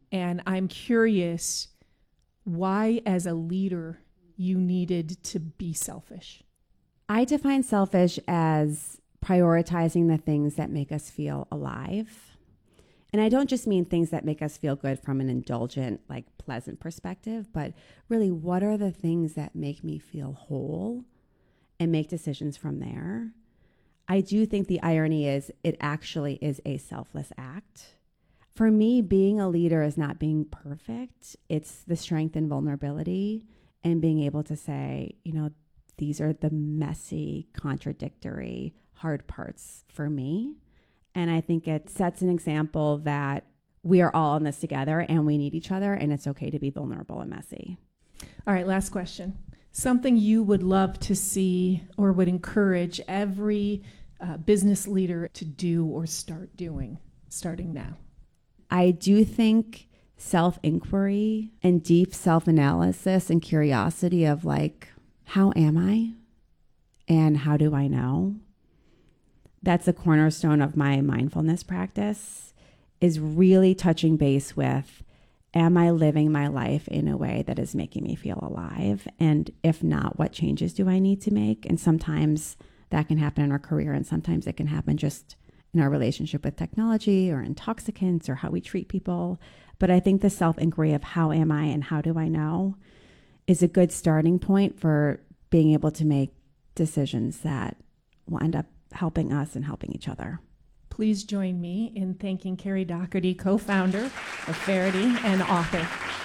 And I'm curious why, as a leader, you needed to be selfish. I define selfish as prioritizing the things that make us feel alive. And I don't just mean things that make us feel good from an indulgent, like pleasant perspective, but really, what are the things that make me feel whole, and make decisions from there. I do think the irony is it actually is a selfless act. For me, being a leader is not being perfect. It's the strength and vulnerability and being able to say, these are the messy, contradictory, hard parts for me. And I think it sets an example that we are all in this together and we need each other, and it's okay to be vulnerable and messy. All right, last question. Something you would love to see or would encourage every business leader to do or start doing, starting now. I do think self-inquiry and deep self-analysis and curiosity of how am I and how do I know? That's a cornerstone of my mindfulness practice, is really touching base with, am I living my life in a way that is making me feel alive? And if not, what changes do I need to make? And sometimes that can happen in our career, and sometimes it can happen just in our relationship with technology or intoxicants or how we treat people. But I think the self-inquiry of how am I and how do I know is a good starting point for being able to make decisions that will end up helping us and helping each other. Please join me in thanking Carrie Doherty, co-founder of Faherty and author.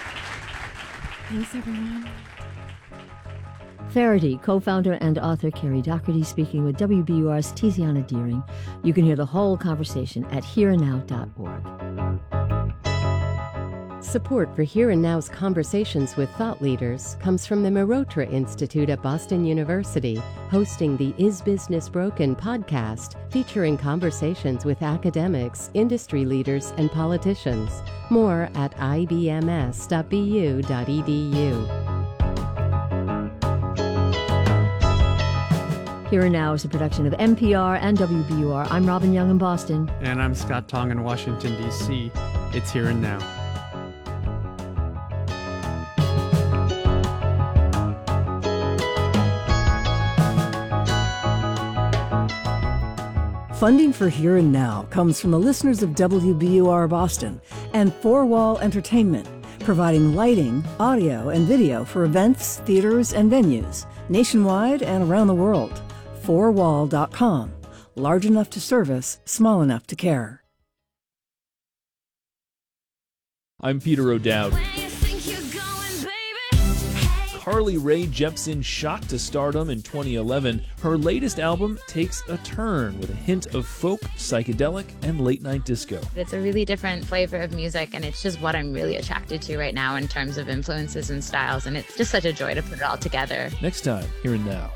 Thanks, everyone. Faherty, co-founder and author Carrie Doherty speaking with WBUR's Tiziana Deering. You can hear the whole conversation at hereandnow.org. Support for Here and Now's conversations with thought leaders comes from the Mehrotra Institute at Boston University, hosting the Is Business Broken podcast, featuring conversations with academics, industry leaders, and politicians. More at ibms.bu.edu. Here and Now is a production of NPR and WBUR. I'm Robin Young in Boston. And I'm Scott Tong in Washington, D.C. It's Here and Now. Funding for Here and Now comes from the listeners of WBUR Boston and Four Wall Entertainment, providing lighting, audio, and video for events, theaters, and venues nationwide and around the world. Fourwall.com. Large enough to service, small enough to care. I'm Peter O'Dowd. Carly Rae Jepsen shot to stardom in 2011. Her latest album takes a turn with a hint of folk, psychedelic, and late-night disco. It's a really different flavor of music, and it's just what I'm really attracted to right now in terms of influences and styles, and it's just such a joy to put it all together. Next time, Here and Now.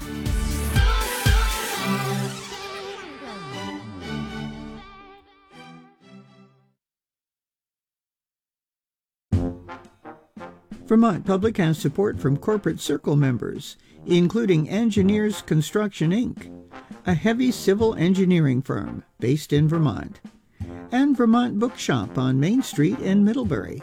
Vermont Public has support from Corporate Circle members, including Engineers Construction, Inc., a heavy civil engineering firm based in Vermont, and Vermont Bookshop on Main Street in Middlebury.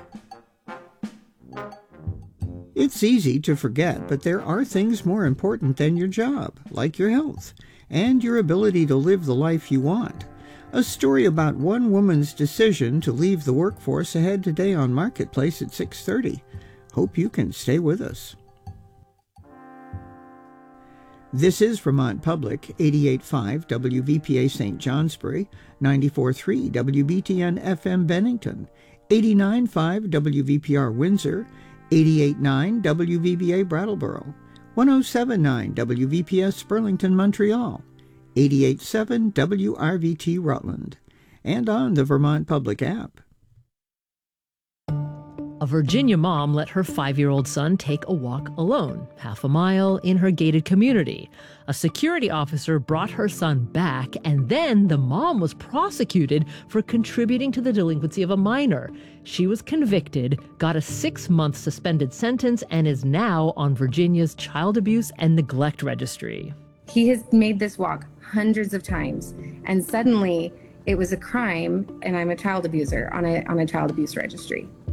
It's easy to forget, but there are things more important than your job, like your health and your ability to live the life you want. A story about one woman's decision to leave the workforce ahead today on Marketplace at 6:30. Hope you can stay with us. This is Vermont Public, 88.5 WVPA St. Johnsbury, 94.3 WBTN FM Bennington, 89.5 WVPR Windsor, 88.9 WVBA Brattleboro, 107.9 WVPS Burlington, Montreal, 88.7 WRVT Rutland, and on the Vermont Public app. A Virginia mom let her 5-year-old son take a walk alone, half a mile in her gated community. A security officer brought her son back, and then the mom was prosecuted for contributing to the delinquency of a minor. She was convicted, got a 6-month suspended sentence, and is now on Virginia's Child Abuse and Neglect Registry. He has made this walk hundreds of times, and suddenly it was a crime, and I'm a child abuser on a child abuse registry.